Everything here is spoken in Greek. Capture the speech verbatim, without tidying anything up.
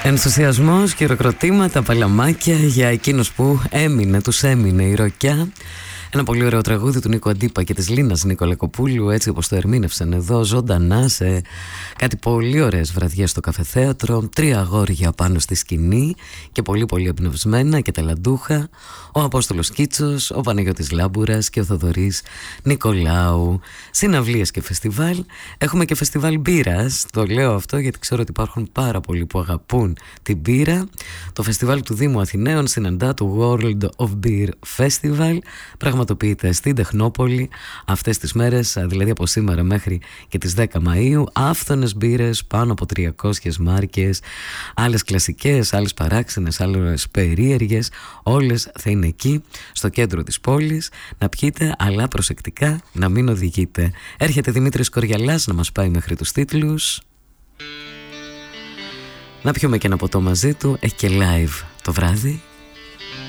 Ενθουσιασμός, χειροκροτήματα, παλαμάκια για εκείνους που έμεινε, τους έμεινε η ροκιά. Ένα πολύ ωραίο τραγούδι του Νίκο Αντίπα και της Λίνας Νικολακοπούλου, έτσι όπως το ερμήνευσαν εδώ ζωντανά σε κάτι πολύ ωραίες βραδιές στο καφεθέατρο. Τρία αγόρια πάνω στη σκηνή και πολύ πολύ εμπνευσμένα και ταλαντούχα. Ο Απόστολος Κίτσος, ο Παναγιώτης Λάμπουρας και ο Θοδωρής Νικολάου. Συναυλίες και φεστιβάλ. Έχουμε και φεστιβάλ μπύρας. Το λέω αυτό γιατί ξέρω ότι υπάρχουν πάρα πολλοί που αγαπούν την μπύρα. Το φεστιβάλ του Δήμου Αθηναίων συναντά το World of Beer Festival. Πραγματοποιείται στην Τεχνόπολη αυτές τις μέρες, δηλαδή από σήμερα μέχρι και τις δέκα Μαΐου. Άφθονες μπύρες, πάνω από τριακόσιες μάρκες, άλλες κλασικές, άλλες παράξενες, άλλες περίεργες. Όλες θα είναι εκεί στο κέντρο της πόλης. Να πιείτε, αλλά προσεκτικά να μην οδηγείτε. Έρχεται Δημήτρης Κοριαλάς να μας πάει μέχρι τους τίτλους. Να πιούμε και ένα ποτό μαζί του. Έχει και live το βράδυ.